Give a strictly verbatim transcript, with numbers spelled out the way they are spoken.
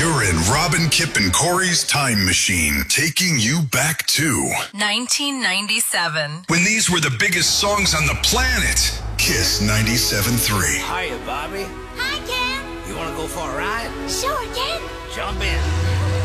You're in Robin, Kip, and Corey's time machine, taking you back to nineteen ninety-seven. when these were the biggest songs on the planet. Kiss ninety-seven three. Hiya, Bobby. Hi, Ken. You want to go for a ride? Sure, Ken. Jump in.